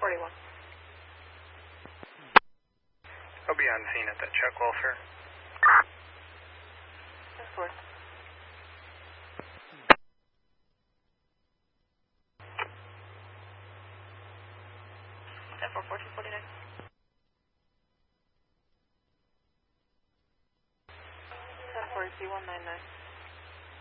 41. I'll be on scene at that check welfare. 10-4. For 1449. 10-4, C199.